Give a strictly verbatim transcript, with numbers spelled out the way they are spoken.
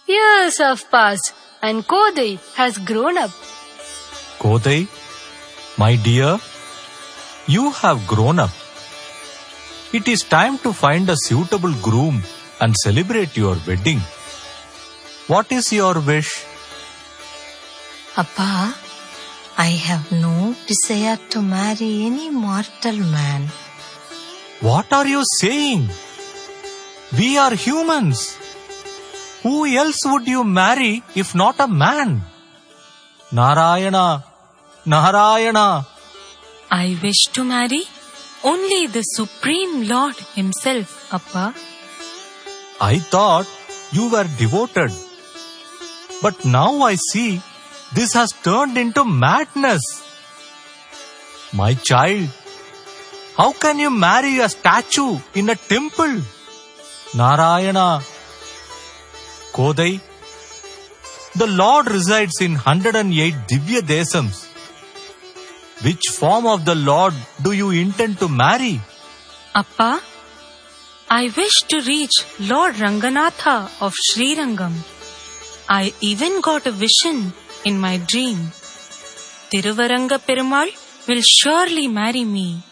Years have passed and Kodai has grown up. Kodai, my dear, you have grown up. It is time to find a suitable groom and celebrate your wedding. What is your wish? Appa, I have no desire to marry any mortal man. What are you saying? We are humans. Who else would you marry if not a man? Narayana, Narayana. I wish to marry only the Supreme Lord Himself, Appa. I thought you were devoted. But now I see this has turned into madness. My child, how can you marry a statue in a temple? Narayana. Kodai, the Lord resides in one hundred eight Divya Desams. Which form of the Lord do you intend to marry? Appa, I wish to reach Lord Ranganatha of Srirangam. I even got a vision in my dream. Tiruvaranga Perumal will surely marry me.